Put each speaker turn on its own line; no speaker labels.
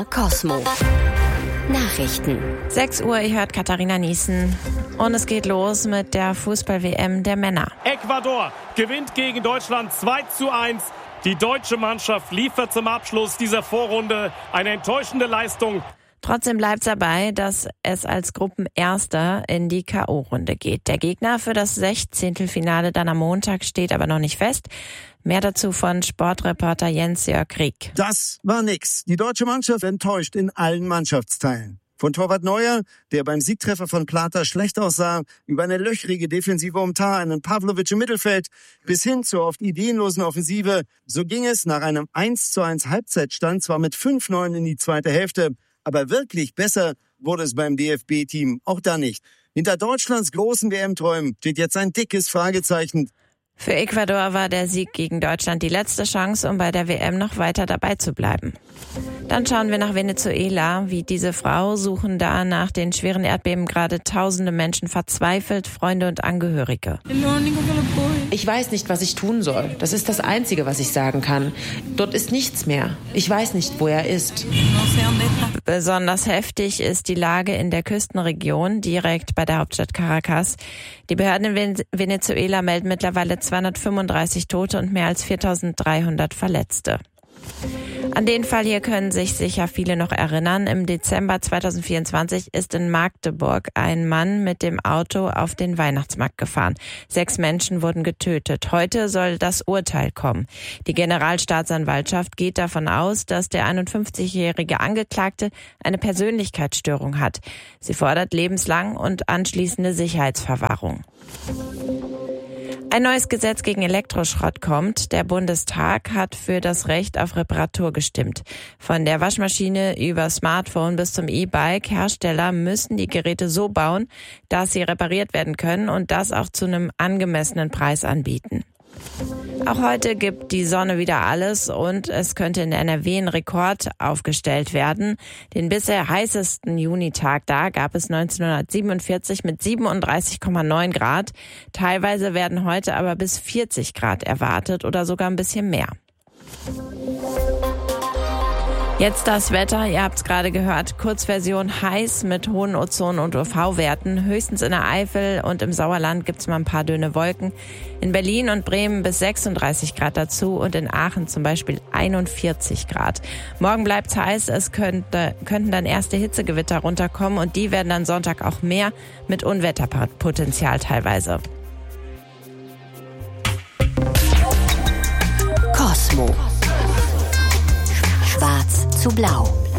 Cosmo. Nachrichten.
6 Uhr, ihr hört Katharina Niesen. Und es geht los mit der Fußball-WM der Männer.
Ecuador gewinnt gegen Deutschland 2:1. Die deutsche Mannschaft liefert zum Abschluss dieser Vorrunde eine enttäuschende Leistung.
Trotzdem bleibt es dabei, dass es als Gruppenerster in die K.O.-Runde geht. Der Gegner für das 16. dann am Montag steht aber noch nicht fest. Mehr dazu von Sportreporter Jens-Jörg Rieck.
Das war nix. Die deutsche Mannschaft enttäuscht in allen Mannschaftsteilen. Von Torwart Neuer, der beim Siegtreffer von Plata schlecht aussah, über eine löchrige Defensive um Tah, einen Pavlovic im Mittelfeld, bis hin zur oft ideenlosen Offensive. So ging es nach einem 1:1 Halbzeitstand zwar mit 5:9 in die zweite Hälfte, aber wirklich besser wurde es beim DFB-Team auch da nicht. Hinter Deutschlands großen WM-Träumen steht jetzt ein dickes Fragezeichen.
Für Ecuador war der Sieg gegen Deutschland die letzte Chance, um bei der WM noch weiter dabei zu bleiben. Dann schauen wir nach Venezuela. Wie diese Frau suchen da nach den schweren Erdbeben gerade tausende Menschen verzweifelt, Freunde und Angehörige.
Ich weiß nicht, was ich tun soll. Das ist das Einzige, was ich sagen kann. Dort ist nichts mehr. Ich weiß nicht, wo er ist.
Besonders heftig ist die Lage in der Küstenregion, direkt bei der Hauptstadt Caracas. Die Behörden in Venezuela melden mittlerweile 235 Tote und mehr als 4.300 Verletzte. An den Fall hier können sich sicher viele noch erinnern. Im Dezember 2024 ist in Magdeburg ein Mann mit dem Auto auf den Weihnachtsmarkt gefahren. 6 Menschen wurden getötet. Heute soll das Urteil kommen. Die Generalstaatsanwaltschaft geht davon aus, dass der 51-jährige Angeklagte eine Persönlichkeitsstörung hat. Sie fordert lebenslang und anschließende Sicherheitsverwahrung. Ein neues Gesetz gegen Elektroschrott kommt. Der Bundestag hat für das Recht auf Reparatur gestimmt. Von der Waschmaschine über Smartphone bis zum E-Bike. Hersteller müssen die Geräte so bauen, dass sie repariert werden können und das auch zu einem angemessenen Preis anbieten. Auch heute gibt die Sonne wieder alles und es könnte in NRW ein Rekord aufgestellt werden. Den bisher heißesten Junitag da gab es 1947 mit 37,9 Grad. Teilweise werden heute aber bis 40 Grad erwartet oder sogar ein bisschen mehr. Jetzt das Wetter, ihr habt es gerade gehört, Kurzversion heiß mit hohen Ozon- und UV-Werten. Höchstens in der Eifel und im Sauerland gibt es mal ein paar dünne Wolken. In Berlin und Bremen bis 36 Grad dazu und in Aachen zum Beispiel 41 Grad. Morgen bleibt's heiß, es könnten dann erste Hitzegewitter runterkommen und die werden dann Sonntag auch mehr mit Unwetterpotenzial teilweise.
Cosmo. Schwarz zu blau.